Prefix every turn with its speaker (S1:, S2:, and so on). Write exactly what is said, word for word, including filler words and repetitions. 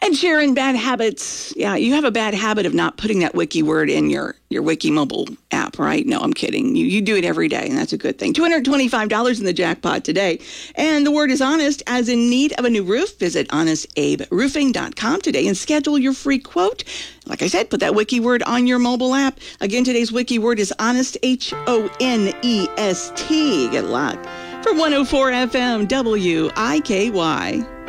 S1: And Sharon, bad habits. Yeah, you have a bad habit of not putting that wiki word in your, your Wiki mobile app, right? No, I'm kidding. You you do it every day, and that's a good thing. two hundred twenty-five dollars in the jackpot today. And the word is honest. As in need of a new roof, visit honest abe roofing dot com today and schedule your free quote. Like I said, put that wiki word on your mobile app. Again, today's wiki word is honest, H O N E S T. Good luck. For one oh four F M W I K Y.